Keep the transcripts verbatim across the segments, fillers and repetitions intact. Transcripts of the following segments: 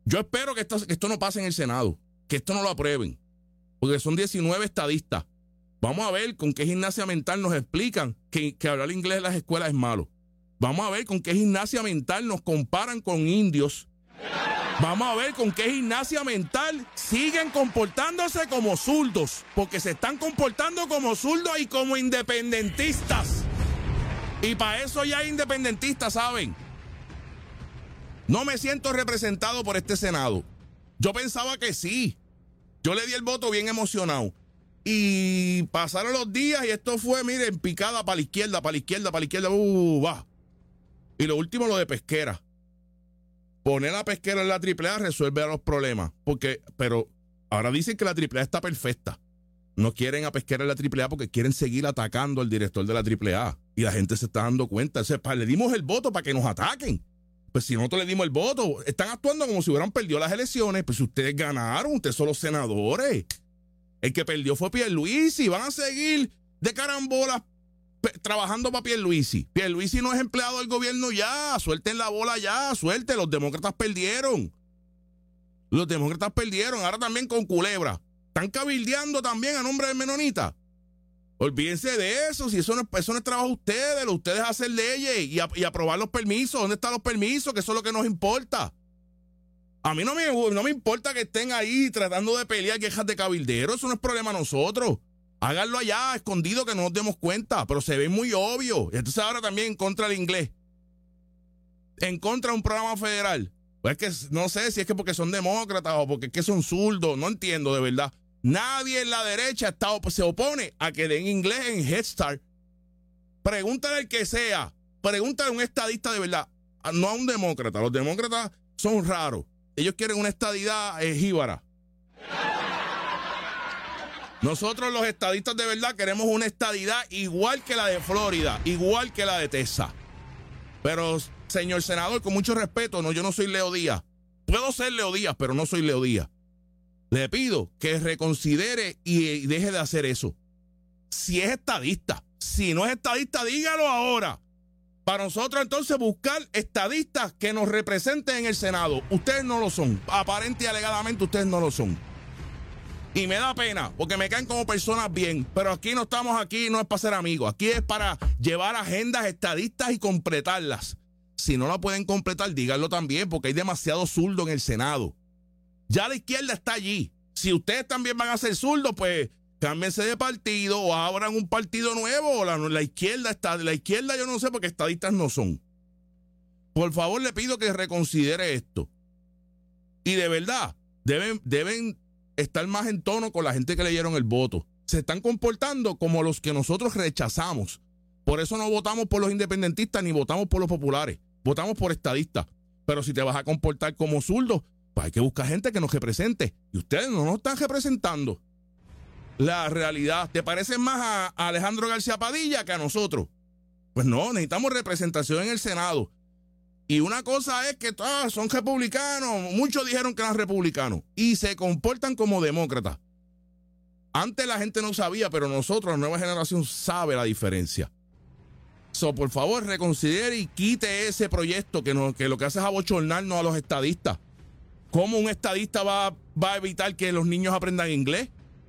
Yo espero que esto, que esto no pase en el Senado, que esto no lo aprueben, porque son diecinueve estadistas. Vamos a ver con qué gimnasia mental nos explican que, que hablar inglés en las escuelas es malo. Vamos a ver con qué gimnasia mental nos comparan con indios. Vamos a ver con qué gimnasia mental siguen comportándose como zurdos, porque se están comportando como zurdos y como independentistas. Y para eso ya hay independentistas, ¿saben? No me siento representado por este Senado. Yo pensaba que sí. Yo le di el voto bien emocionado. Y pasaron los días y esto fue, miren, picada para la izquierda, para la izquierda, para la izquierda. Uh, va. Y lo último, lo de Pesquera. Poner la Pesquera en la triple A resuelve los problemas. Porque, pero ahora dicen que la triple A está perfecta. No quieren a Pesquera en la triple A porque quieren seguir atacando al director de la triple A. Y la gente se está dando cuenta. O sea, le dimos el voto para que nos ataquen. Pues si nosotros le dimos el voto, están actuando como si hubieran perdido las elecciones. Pues si ustedes ganaron, ustedes son los senadores. El que perdió fue Pierluisi. Van a seguir de carambolas trabajando para Pierluisi. Pierluisi no es empleado del gobierno ya. Suelten la bola ya, suelten. Los demócratas perdieron. Los demócratas perdieron. Ahora también con Culebra. Están cabildeando también a nombre del menonita. Olvídense de eso, si eso no, eso no es trabajo de ustedes, lo ustedes hacen leyes y, a, y aprobar los permisos. ¿Dónde están los permisos? Que eso es lo que nos importa. A mí no me, no me importa que estén ahí tratando de pelear quejas de cabildero, eso no es problema de nosotros. Háganlo allá, escondido, que no nos demos cuenta, pero se ve muy obvio. Entonces ahora también en contra del inglés. En contra de un programa federal. Pues es que no sé si es que porque son demócratas o porque es que son zurdos, no entiendo de verdad. Nadie en la derecha está, se opone a que den inglés en Head Start. Pregúntale al que sea. Pregúntale a un estadista de verdad. No a un demócrata. Los demócratas son raros. Ellos quieren una estadidad eh, jíbara. Nosotros los estadistas de verdad queremos una estadidad igual que la de Florida, igual que la de Texas. Pero, señor senador, con mucho respeto, no, yo no soy Leo Díaz. Puedo ser Leo Díaz, pero no soy Leo Díaz. Le pido que reconsidere y deje de hacer eso. Si es estadista, si no es estadista, dígalo ahora. Para nosotros entonces buscar estadistas que nos representen en el Senado. Ustedes no lo son. Aparente y alegadamente ustedes no lo son. Y me da pena, porque me caen como personas bien. Pero aquí no estamos aquí, no es para ser amigos. Aquí es para llevar agendas estadistas y completarlas. Si no la pueden completar, díganlo también, porque hay demasiado zurdo en el Senado. Ya la izquierda está allí. Si ustedes también van a ser zurdos, pues cámbiense de partido o abran un partido nuevo. La, la izquierda está, la izquierda yo no sé porque estadistas no son. Por favor, le pido que reconsidere esto. Y de verdad, deben, deben estar más en tono con la gente que le dieron el voto. Se están comportando como los que nosotros rechazamos. Por eso no votamos por los independentistas ni votamos por los populares. Votamos por estadistas. Pero si te vas a comportar como zurdo, pues hay que buscar gente que nos represente. Y ustedes no nos están representando. La realidad. ¿Te parecen más a, a Alejandro García Padilla que a nosotros? Pues no, necesitamos representación en el Senado. Y una cosa es que ah, son republicanos. Muchos dijeron que eran republicanos. Y se comportan como demócratas. Antes la gente no sabía, pero nosotros, la nueva generación, sabe la diferencia. So, por favor, reconsidere y quite ese proyecto que, no, que lo que hace es abochornarnos a los estadistas. ¿Cómo un estadista va, va a evitar que los niños aprendan inglés?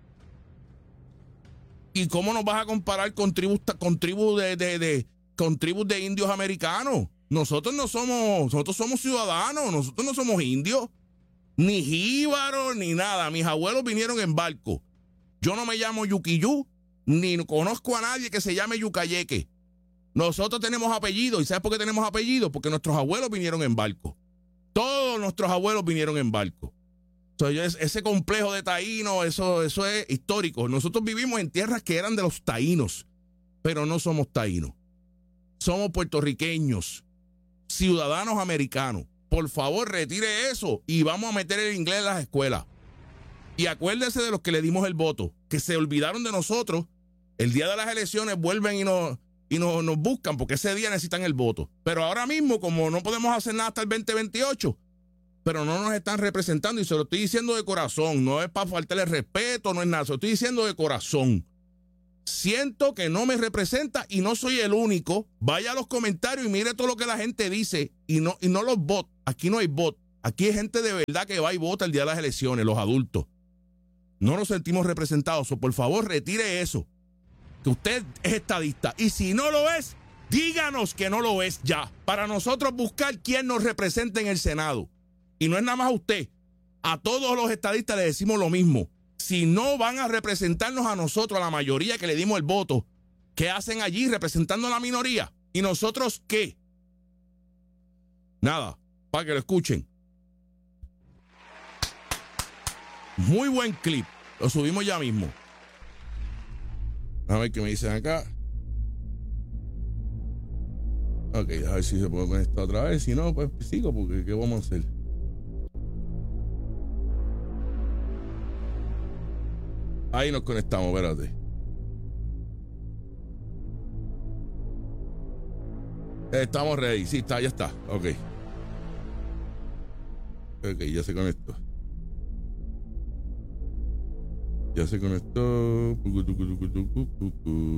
¿Y cómo nos vas a comparar con tribus, con tribus de, de, de, con tribus de indios americanos? Nosotros no somos, nosotros somos ciudadanos, nosotros no somos indios, ni jíbaros, ni nada. Mis abuelos vinieron en barco. Yo no me llamo Yuquiyú, ni conozco a nadie que se llame Yucayeque. Nosotros tenemos apellido. ¿Y sabes por qué tenemos apellido? Porque nuestros abuelos vinieron en barco. Todos nuestros abuelos vinieron en barco. Entonces, ese complejo de taínos, eso, eso es histórico. Nosotros vivimos en tierras que eran de los taínos, pero no somos taínos. Somos puertorriqueños, ciudadanos americanos. Por favor, retire eso y vamos a meter el inglés en las escuelas. Y acuérdese de los que le dimos el voto, que se olvidaron de nosotros. El día de las elecciones vuelven y nos... y nos, nos buscan porque ese día necesitan el voto. Pero ahora mismo, como no podemos hacer nada hasta el veinte veintiocho, pero no nos están representando, y se lo estoy diciendo de corazón, no es para faltarle respeto, no es nada, se lo estoy diciendo de corazón. Siento que no me representa y no soy el único. Vaya a los comentarios y mire todo lo que la gente dice y no, y no los bots. Aquí no hay bot, Aquí hay gente de verdad que va y vota el día de las elecciones, los adultos. No nos sentimos representados. O por favor, retire eso. Que usted es estadista. Y si no lo es, díganos que no lo es ya. Para nosotros buscar quién nos represente en el Senado. Y no es nada más a usted. A todos los estadistas les decimos lo mismo. Si no van a representarnos a nosotros, a la mayoría que le dimos el voto, ¿qué hacen allí representando a la minoría? ¿Y nosotros qué? Nada, para que lo escuchen. Muy buen clip. Lo subimos ya mismo. A ver qué me dicen acá. Ok, a ver si se puede conectar otra vez. Si no, pues sigo, porque ¿qué vamos a hacer? Ahí nos conectamos, espérate. Estamos ready. Sí, está, ya está. Ok. Ok, ya se conectó. Ya se conectó.